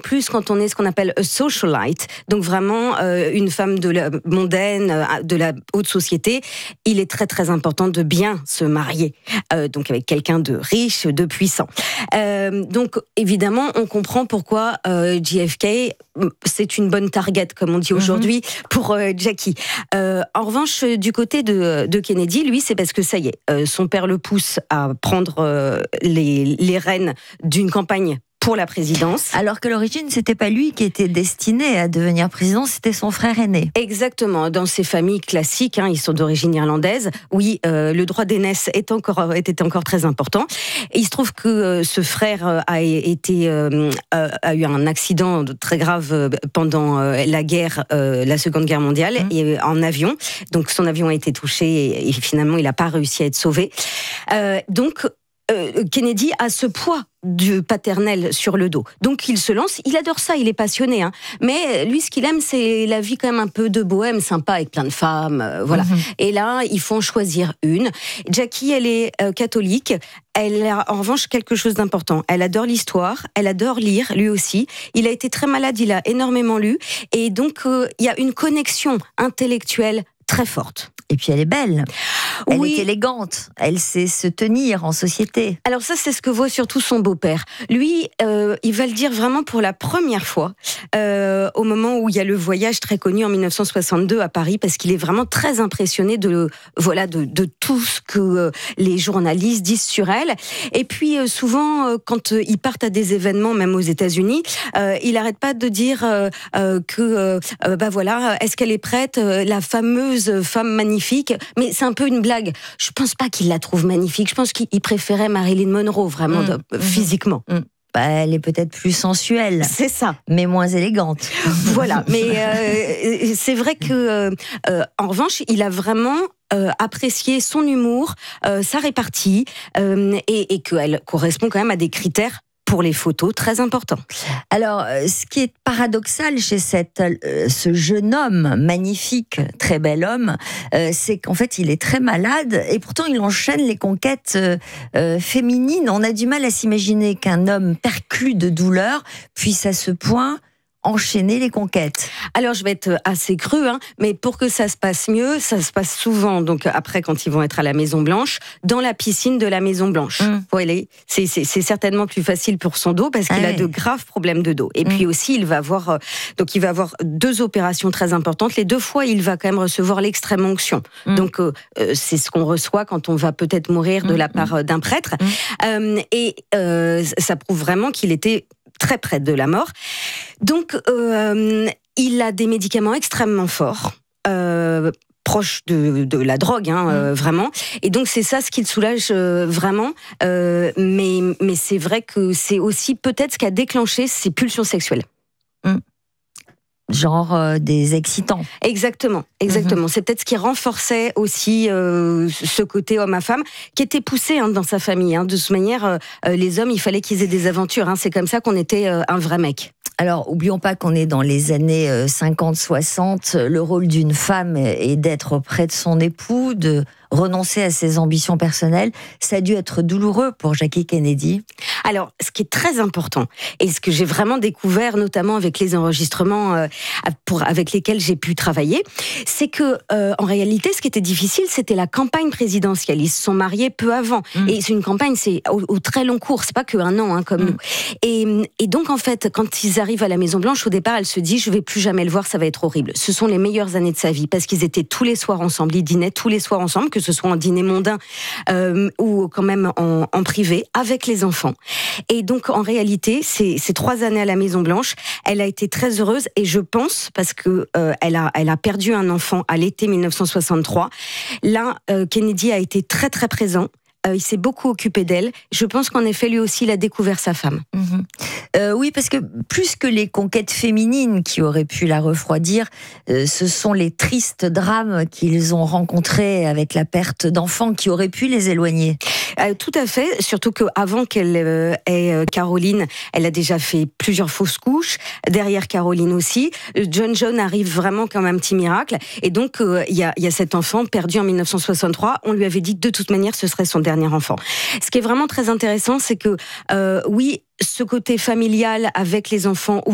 plus quand on est ce qu'on appelle a socialite, donc vraiment une femme de la mondaine, de la haute société, il est très très important de bien se marier, donc avec quelqu'un de riche, de puissant. Donc évidemment, on comprend pourquoi JFK, c'est une bonne target, comme on dit aujourd'hui, pour Jackie. En revanche, du côté de Kennedy, lui, c'est parce que ça y est, son père le pousse à prendre les rênes d'une campagne pour la présidence. Alors que l'origine, c'était pas lui qui était destiné à devenir président, c'était son frère aîné. Exactement. Dans ces familles classiques, ils sont d'origine irlandaise. Oui, le droit d'aînesse était encore très important. Et il se trouve que ce frère a eu un accident très grave pendant la Seconde Guerre mondiale, et en avion. Donc son avion a été touché et finalement il n'a pas réussi à être sauvé. Donc Kennedy a ce poids du paternel sur le dos. Donc il se lance, il adore ça, il est passionné. Mais lui, ce qu'il aime, c'est la vie quand même un peu de bohème, sympa, avec plein de femmes. Voilà. Et là, il faut en choisir une. Jackie, elle est catholique. Elle a en revanche quelque chose d'important. Elle adore l'histoire, elle adore lire, lui aussi. Il a été très malade, il a énormément lu. Et donc, il y a une connexion intellectuelle très forte. Et puis elle est belle, elle est élégante, elle sait se tenir en société. Alors ça, c'est ce que voit surtout son beau-père. Lui, il va le dire vraiment pour la première fois, au moment où il y a le voyage très connu en 1962 à Paris, parce qu'il est vraiment très impressionné de tout ce que les journalistes disent sur elle. Et puis souvent, quand ils partent à des événements, même aux États-Unis, il n'arrête pas de dire est-ce qu'elle est prête, la fameuse femme magnifique. Mais c'est un peu une blague. Je pense pas qu'il la trouve magnifique. Je pense qu'il préférait Marilyn Monroe, vraiment, physiquement. Elle est peut-être plus sensuelle. C'est ça. Mais moins élégante. Voilà. Mais c'est vrai que, en revanche, il a vraiment apprécié son humour, sa répartie, et qu'elle correspond quand même à des critères pour les photos, très important. Alors, ce qui est paradoxal chez ce jeune homme magnifique, très bel homme, c'est qu'en fait, il est très malade et pourtant, il enchaîne les conquêtes féminines. On a du mal à s'imaginer qu'un homme perclus de douleur puisse à ce point enchaîner les conquêtes. Alors, je vais être assez crue, mais pour que ça se passe mieux, ça se passe souvent, donc après, quand ils vont être à la Maison-Blanche, dans la piscine de la Maison-Blanche. C'est certainement plus facile pour son dos, parce qu'il a de graves problèmes de dos. Et puis aussi, il va avoir 2 opérations très importantes. Les 2 fois, il va quand même recevoir l'extrême onction. Donc, c'est ce qu'on reçoit quand on va peut-être mourir de la part d'un prêtre. Et ça prouve vraiment qu'il était très près de la mort. Donc, il a des médicaments extrêmement forts, proches de la drogue, vraiment. Et donc, c'est ça ce qui le soulage vraiment. Mais c'est vrai que c'est aussi peut-être ce qui a déclenché ses pulsions sexuelles. Genre des excitants. Exactement. C'est peut-être ce qui renforçait aussi ce côté homme à femme, qui était poussé dans sa famille. De toute manière, les hommes, il fallait qu'ils aient des aventures. C'est comme ça qu'on était un vrai mec. Alors, oublions pas qu'on est dans les années 50-60. Le rôle d'une femme est d'être près de son époux, de renoncer à ses ambitions personnelles. Ça a dû être douloureux pour Jackie Kennedy. Alors, ce qui est très important, et ce que j'ai vraiment découvert, notamment avec les enregistrements avec lesquels j'ai pu travailler, c'est que, en réalité, ce qui était difficile, c'était la campagne présidentielle. Ils se sont mariés peu avant. Et c'est une campagne, c'est au très long cours, c'est pas qu'un an, comme nous. Et donc, en fait, quand ils arrivent à la Maison-Blanche, au départ, elle se dit, je vais plus jamais le voir, ça va être horrible. Ce sont les meilleures années de sa vie, parce qu'ils étaient tous les soirs ensemble, ils dînaient tous les soirs ensemble, que ce soit en dîner mondain ou quand même en privé, avec les enfants. Et donc, en réalité, ces 3 années à la Maison-Blanche, elle a été très heureuse, et je pense, parce que elle a perdu un enfant à l'été 1963, là, Kennedy a été très très présent. Il s'est beaucoup occupé d'elle. Je pense qu'en effet, lui aussi, il a découvert sa femme. Oui, parce que plus que les conquêtes féminines qui auraient pu la refroidir, ce sont les tristes drames qu'ils ont rencontrés avec la perte d'enfants qui auraient pu les éloigner. Tout à fait, surtout qu'avant qu'elle ait Caroline, elle a déjà fait plusieurs fausses couches. Derrière Caroline aussi. John arrive vraiment comme un petit miracle. Et donc, il y a cet enfant perdu en 1963. On lui avait dit que de toute manière, ce serait son dernier enfant. Ce qui est vraiment très intéressant, c'est que, oui, ce côté familial avec les enfants,